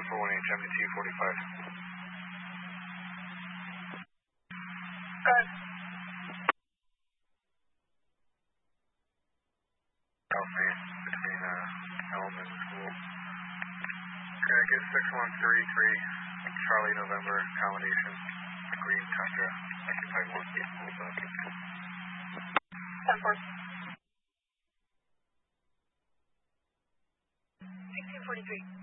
418, 7245. Alpha between Elm and the school. Okay, get 6133, Charlie November, accommodation, Green Tundra, occupied 1 feet, full stop. 10-4. 1643.